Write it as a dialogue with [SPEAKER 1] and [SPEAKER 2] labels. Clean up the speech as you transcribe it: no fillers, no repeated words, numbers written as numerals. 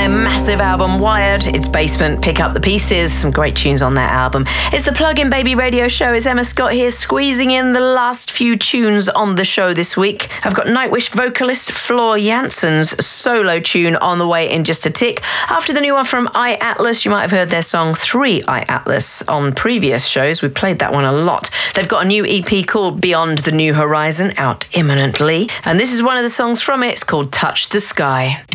[SPEAKER 1] their massive album Wired. It's Basement, Pick Up the Pieces. Some great tunes on that album. It's the Plug-in Baby Radio Show. It's Emma Scott here, squeezing in the last few tunes on the show this week. I've got Nightwish vocalist Floor Jansen's solo tune on the way in just a tick. After the new one from iAtlas, you might have heard their song 3 iAtlas on previous shows. We played that one a lot. They've got a new EP called Beyond the New Horizon out imminently. And this is one of the songs from it. It's called Touch the Sky.